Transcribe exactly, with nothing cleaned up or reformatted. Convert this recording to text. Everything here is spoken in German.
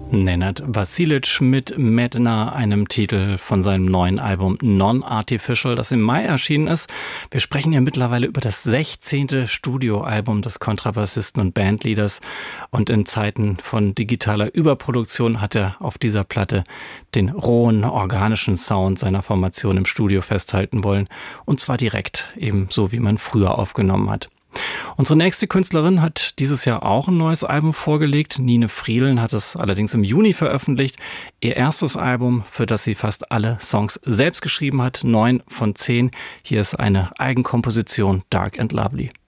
Nenad Vasilic mit Medna, einem Titel von seinem neuen Album Non-Artificial, das im Mai erschienen ist. Wir sprechen ja mittlerweile über das sechzehnte Studioalbum des Kontrabassisten und Bandleaders. Und in Zeiten von digitaler Überproduktion hat er auf dieser Platte den rohen, organischen Sound seiner Formation im Studio festhalten wollen. Und zwar direkt, eben so wie man früher aufgenommen hat. Unsere nächste Künstlerin hat dieses Jahr auch ein neues Album vorgelegt. Nine Frielen hat es allerdings im Juni veröffentlicht. Ihr erstes Album, für das sie fast alle Songs selbst geschrieben hat. Neun von zehn. Hier ist eine Eigenkomposition, Dark and Lovely.